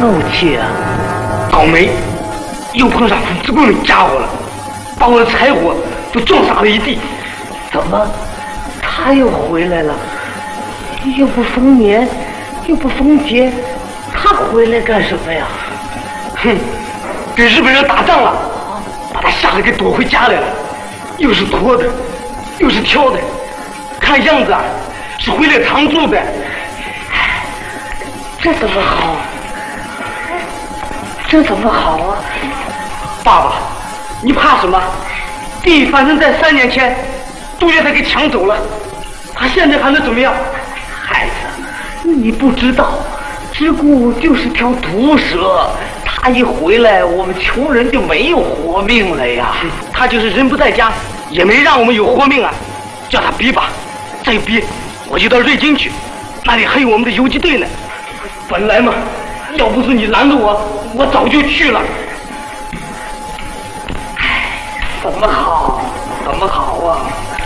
武器啊？ 倒霉，又碰上粉之棍的家伙了，把我的柴火都撞洒了一地。 怎么，他又回来了？又不丰年，又不丰节，他回来干什么呀？ 哼，跟日本人打仗了，把他吓得给躲回家来了，又是拖的，又是挑的，看样子啊，是回来常住的。 这怎么好？这怎么好啊？ 爸爸，你怕什么？地反正在3年前都让他给抢走了，他现在还能怎么样？ 孩子，你不知道，只顾就是条毒蛇，他一回来，我们穷人就没有活命了呀。 他就是人不在家，也没让我们有活命啊！叫他逼吧，再逼我就到瑞金去，那里还有我们的游击队呢。本来嘛，要不是你拦着我，我早就去了。 怎么好？怎么好啊？